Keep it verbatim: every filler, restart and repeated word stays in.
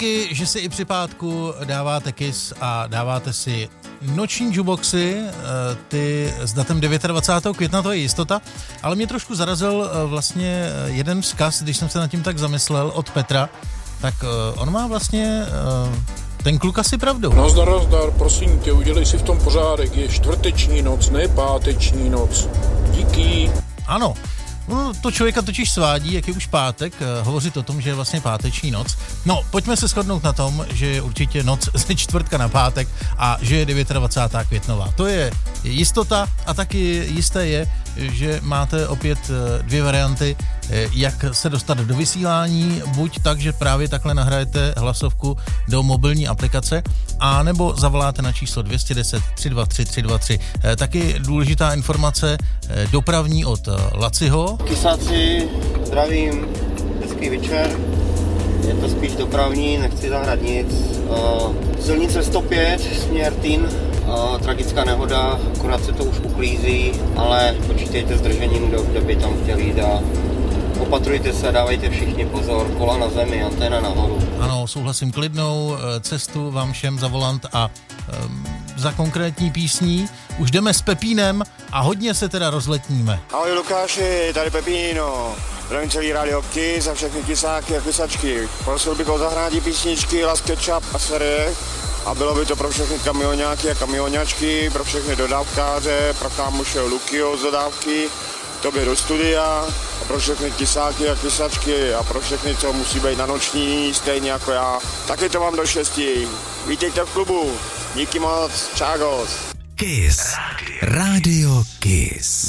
hezky, že si i při pátku dáváte Kiss a dáváte si noční jukeboxy, ty s datem dvacátého devátého května, to je jistota, ale mě trošku zarazil vlastně jeden vzkaz, když jsem se nad tím tak zamyslel, od Petra, tak on má vlastně ten kluk asi pravdu. Nazdar, nazdar, prosím tě, udělej si v tom pořádek, je čtvrteční noc, ne páteční noc. Díky. Ano. No, to člověka totiž svádí, jak je už pátek, hovořit o tom, že je vlastně páteční noc. No, pojďme se shodnout na tom, že je určitě noc ze čtvrtka na pátek a že je dvacátého devátého květnová. To je jistota a taky jisté je, že máte opět dvě varianty, jak se dostat do vysílání, buď tak, že právě takhle nahrajete hlasovku do mobilní aplikace, a nebo zavoláte na číslo dvě jedna deset, tři dva tři, tři dva tři. Taky důležitá informace dopravní od Laciho. Kysáci, zdravím, hezký večer. Je to spíš dopravní, nechci zahrát nic. Uh, silnice sto pět, směr Týn, uh, tragická nehoda, akorát se to už uklízí, ale počítejte s držením, kdo, kdo by tam chtěl jít a opatrujte se, dávejte všichni pozor, kola na zemi, anténa nahoru. Ano, souhlasím, klidnou cestu vám všem za volant a um, za konkrétní písní. Už jdeme s Pepínem a hodně se teda rozletníme. Ahoj Lukáši, tady Pepíno. Zdravím celý Radio Kiss a všechny kysáky a kysačky. Prosil bych o zahrádí písničky Las Ketchup a Serek. A bylo by to pro všechny kamionáky a kamionáčky, pro všechny dodávkáře, pro kámoše Lukio z dodávky, tobě do studia a pro všechny kysáky a kysačky a pro všechny, co musí být na noční, stejně jako já. Taky to mám do šesti. Vítejte v klubu. Díky moc. Čágos. Kiss. Radio Kiss.